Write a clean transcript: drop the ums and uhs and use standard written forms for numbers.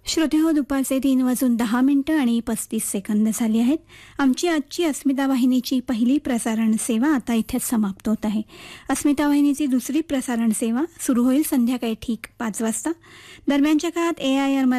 श्रोतेहो, दुपारचे 3:10 आणि 35 सेकंद झाली आहेत. आमची आजची अस्मिता वाहिनीची पहिली प्रसारण सेवा आता इथेच समाप्त होत आहे. अस्मिता वाहिनीची दुसरी प्रसारण सेवा सुरू होईल संध्याकाळी ठीक 5 वाजता. दरम्यानच्या काळात AIR